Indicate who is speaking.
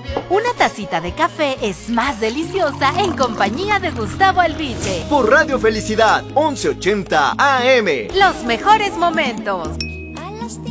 Speaker 1: Una tacita de café es más deliciosa en compañía de Gustavo Albiche.
Speaker 2: Por Radio Felicidad, 1180 AM.
Speaker 1: Los mejores momentos.